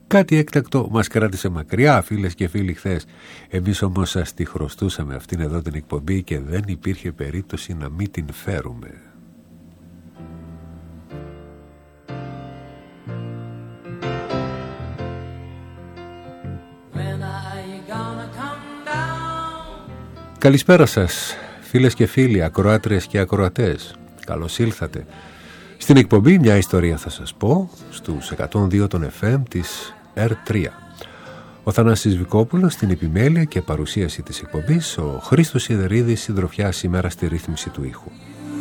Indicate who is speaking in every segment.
Speaker 1: Κάτι έκτακτο μας κράτησε μακριά, φίλες και φίλοι, χθες. Εμείς όμως σας τη χρωστούσαμε αυτήν εδώ την εκπομπή και δεν υπήρχε περίπτωση να μην την φέρουμε. Καλησπέρα σας, φίλες και φίλοι, ακροάτριες και ακροατές. Καλώς ήλθατε. Στην εκπομπή μια ιστορία θα σας πω, στους 102 των FM της R3. Ο Θανάσης Βικόπουλος στην επιμέλεια και παρουσίαση της εκπομπής, ο Χρήστος Σιδερίδης συντροφιά σήμερα στη ρύθμιση του ήχου.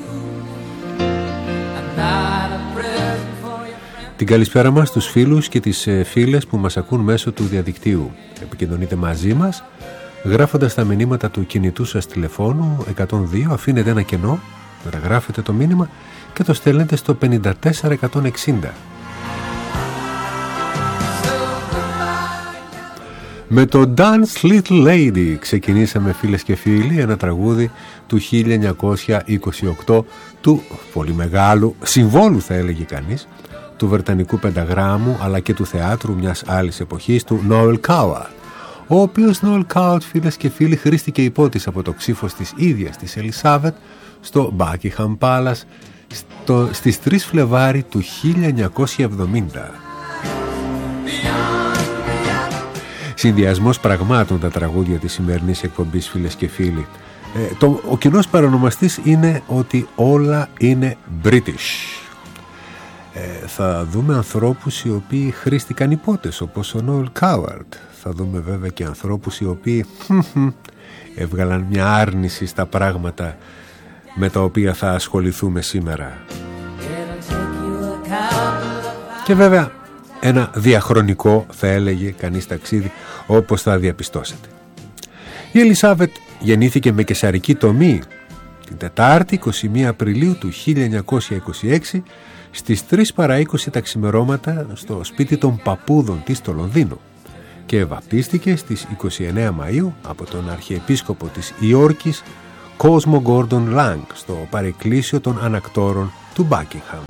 Speaker 1: Την καλησπέρα μας στους φίλους και τις φίλες που μας ακούν μέσω του διαδικτύου. Επικοινωνείτε μαζί μας γράφοντας τα μηνύματα του κινητού σας τηλεφώνου 102, αφήνετε ένα κενό, μεταγράφετε το μήνυμα και το στέλνετε στο 54160. Με το Dance Little Lady ξεκινήσαμε, φίλες και φίλοι, ένα τραγούδι του 1928 του πολύ μεγάλου συμβόλου, θα έλεγε κανείς, του Βρετανικού Πενταγράμμου αλλά και του θεάτρου μιας άλλης εποχής, του Noel Coward, ο οποίος Noel Coward, φίλες και φίλοι, χρήστηκε υπότις από το ξύφος της ίδιας της Ελισάβετ στο Buckingham Palace στις 3 Φλεβάρι του 1970. Συνδυασμός πραγμάτων τα τραγούδια της σημερινής εκπομπής, φίλες και φίλοι. Ο κοινός παρονομαστής είναι ότι όλα είναι British. Θα δούμε ανθρώπους οι οποίοι χρήστηκαν υπότες, όπως ο Noel Coward. Θα δούμε βέβαια και ανθρώπους οι οποίοι έβγαλαν μια άρνηση στα πράγματα με τα οποία θα ασχοληθούμε σήμερα. Και βέβαια ένα διαχρονικό, θα έλεγε κανείς, ταξίδι, όπως θα διαπιστώσετε. Η Ελισάβετ γεννήθηκε με καισαρική τομή την Τετάρτη 21 Απριλίου του 1926 στις 3 παρά 20 τα ξημερώματα στο σπίτι των παππούδων της στο Λονδίνο και βαπτίστηκε στις 29 Μαΐου από τον Αρχιεπίσκοπο της Υόρκης Κόσμο Γκόρντον Λάγκ στο παρεκκλήσιο των ανακτόρων του Buckingham.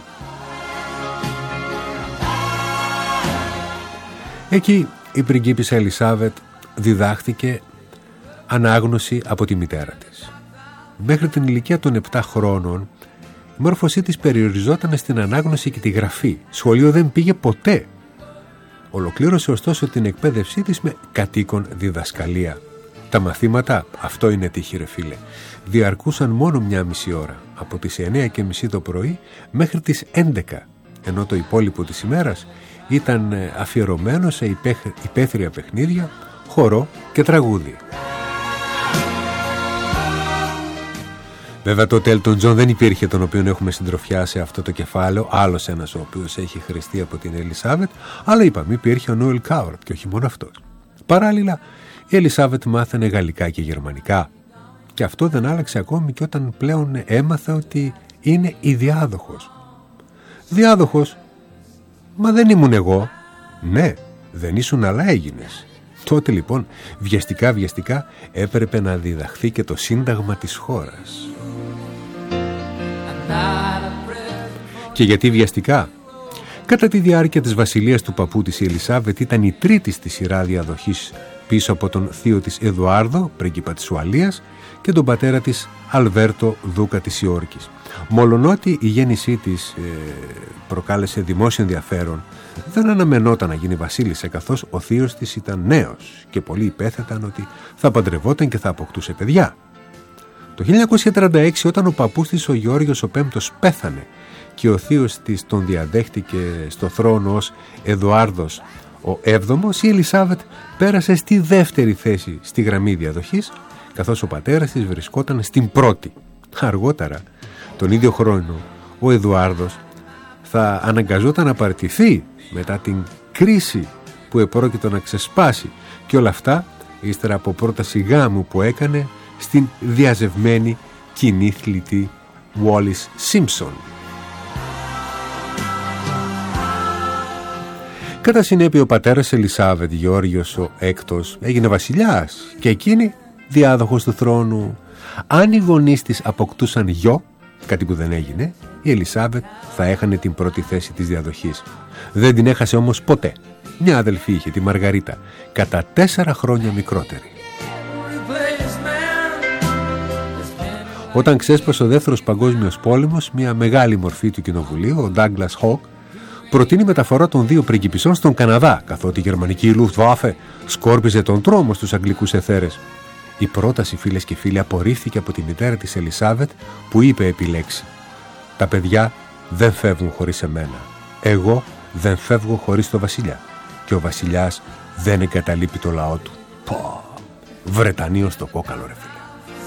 Speaker 1: Εκεί η πριγκίπισσα Ελισάβετ διδάχθηκε ανάγνωση από τη μητέρα της. Μέχρι την ηλικία των 7 χρόνων η μόρφωσή της περιοριζόταν στην ανάγνωση και τη γραφή. Σχολείο δεν πήγε ποτέ. Ολοκλήρωσε ωστόσο την εκπαίδευσή της με κατοίκον διδασκαλία. Τα μαθήματα, αυτό είναι τύχη ρε φίλε, διαρκούσαν μόνο 1,5 ώρα, από τις 9:30 το πρωί μέχρι τις 11, ενώ το υπόλοιπο της ημέρας ήταν αφιερωμένο σε υπαίθρια παιχνίδια, χορό και τραγούδι. Βέβαια τότε Elton John δεν υπήρχε, τον οποίον έχουμε συντροφιά σε αυτό το κεφάλαιο, άλλος ένας ο οποίος έχει χρηστεί από την Ελισάβετ, αλλά είπαμε υπήρχε ο Noel Coward και όχι μόνο αυτός. Παράλληλα η Ελισάβετ μάθαινε γαλλικά και γερμανικά και αυτό δεν άλλαξε ακόμη και όταν πλέον έμαθε ότι είναι η διάδοχος. Διάδοχος? Μα δεν ήμουν εγώ. Ναι, δεν ήσουν, αλλά έγινες. Τότε λοιπόν βιαστικά έπρεπε να διδαχθεί και το σύνταγμα της χώρας. Και γιατί βιαστικά? Κατά τη διάρκεια της βασιλείας του παππού της η Ελισάβετ ήταν η τρίτη στη σειρά διαδοχής πίσω από τον θείο της Εδουάρδο, πρίγκιπα της Ουαλίας, και τον πατέρα της Αλβέρτο, δούκα της Υόρκης. Μολονότι η γέννησή της προκάλεσε δημόσιο ενδιαφέρον, δεν αναμενόταν να γίνει βασίλισσα, καθώς ο θείος της ήταν νέος και πολλοί υπέθεταν ότι θα παντρευόταν και θα αποκτούσε παιδιά. Το 1936, όταν ο παππούς της ο Γεώργιος ο Πέμπτος πέθανε και ο θείος της τον διαδέχτηκε στο θρόνο ως Εδουάρδος ο Έβδομος, η Ελισάβετ πέρασε στη δεύτερη θέση στη γραμμή διαδοχής, καθώς ο πατέρας της βρισκόταν στην πρώτη. Αργότερα, τον ίδιο χρόνο, ο Εδουάρδος θα αναγκαζόταν να παρτηθεί μετά την κρίση που επρόκειτο να ξεσπάσει, και όλα αυτά ύστερα από πρόταση γάμου που έκανε στην διαζευμένη κοινή θλητή Wallis Simpson. Κατά συνέπεια ο πατέρας Ελισάβετ, Γεώργιος ο Έκτος, έγινε βασιλιάς και εκείνη διάδοχος του θρόνου. Αν οι γονείς της αποκτούσαν γιο, κάτι που δεν έγινε, η Ελισάβετ θα έχανε την πρώτη θέση της διαδοχής. Δεν την έχασε όμως ποτέ. Μια αδελφή είχε, τη Μαργαρίτα, κατά 4 χρόνια μικρότερη. Όταν ξέσπασε ο Δεύτερος Παγκόσμιος Πόλεμος, μια μεγάλη μορφή του κοινοβουλίου, ο Ντάγκλας Χοκ, προτείνει μεταφορά των 2 πριγκιπισσών στον Καναδά, καθότι η γερμανική Luftwaffe σκόρπιζε τον τρόμο στους αγγλικούς εθέρες. Η πρόταση, φίλες και φίλοι, απορρίφθηκε από τη μητέρα της Ελισάβετ, που είπε επιλέξει: «Τα παιδιά δεν φεύγουν χωρίς εμένα. Εγώ δεν φεύγω χωρίς το βασιλιά. Και ο βασιλιάς δεν εγκαταλείπει το λαό του». Πω, Βρετανίο στο κόκαλο, ρε φίλε.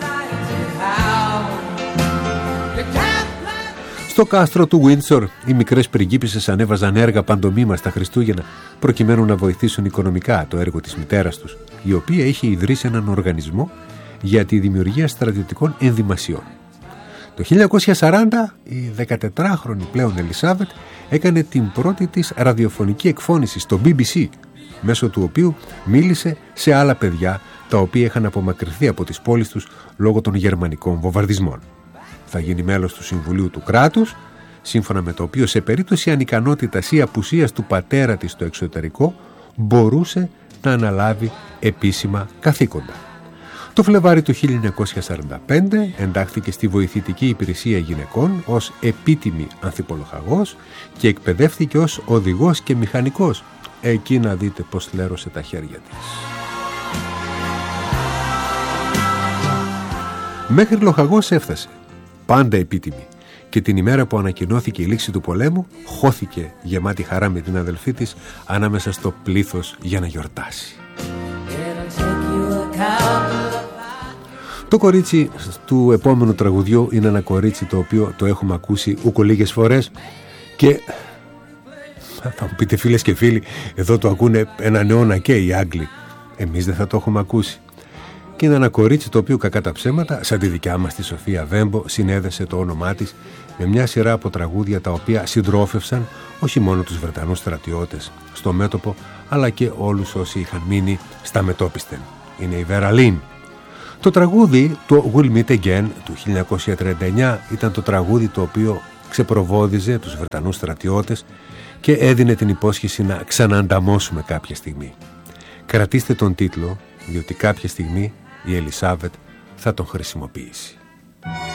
Speaker 1: Στο κάστρο του Windsor, οι μικρές πριγκίπισσες ανέβαζαν έργα παντομήμα στα Χριστούγεννα, προκειμένου να βοηθήσουν οικονομικά το έργο της μητέρας τους, η οποία είχε ιδρύσει έναν οργανισμό για τη δημιουργία στρατιωτικών ενδυμασιών. Το 1940, η 14χρονη πλέον Ελισάβετ έκανε την πρώτη της ραδιοφωνική εκφώνηση στο BBC, μέσω του οποίου μίλησε σε άλλα παιδιά τα οποία είχαν απομακρυνθεί από τις πόλεις τους λόγω των γερμανικών βομβαρδισμών. Θα γίνει μέλος του Συμβουλίου του Κράτους, σύμφωνα με το οποίο σε περίπτωση ανικανότητας ή απουσίας του πατέρα της στο εξωτερικό μπορούσε να αναλάβει επίσημα καθήκοντα. Το Φλεβάρι του 1945 εντάχθηκε στη Βοηθητική Υπηρεσία Γυναικών ως επίτιμη ανθιπολοχαγός και εκπαιδεύτηκε ως οδηγός και μηχανικός. Εκεί να δείτε πως λέρωσε τα χέρια της. Μέχρι λοχαγός έφτασε, πάντα επίτιμη, και την ημέρα που ανακοινώθηκε η λήξη του πολέμου χώθηκε γεμάτη χαρά με την αδελφή της ανάμεσα στο πλήθος για να γιορτάσει. Το κορίτσι του επόμενου τραγουδιού είναι ένα κορίτσι το οποίο το έχουμε ακούσει ούκο λίγες φορές και θα μου πείτε, φίλες και φίλοι, εδώ το ακούνε έναν αιώνα και οι Άγγλοι. Εμείς δεν θα το έχουμε ακούσει. Και είναι ένα κορίτσι το οποίο, κακά τα ψέματα, σαν τη δικιά μας τη Σοφία Βέμπο, συνέδεσε το όνομά της με μια σειρά από τραγούδια τα οποία συντρόφευσαν όχι μόνο τους Βρετανούς στρατιώτες στο μέτωπο, αλλά και όλους όσοι είχαν μείνει στα μετόπιστεν. Είναι η Βέρα Λίν. Το τραγούδι, το We'll Meet Again του 1939, ήταν το τραγούδι το οποίο ξεπροβόδιζε τους Βρετανούς στρατιώτες και έδινε την υπόσχεση να ξαναανταμώσουμε κάποια στιγμή. Κρατήστε τον τίτλο, διότι κάποια στιγμή η Ελισάβετ θα τον χρησιμοποιήσει.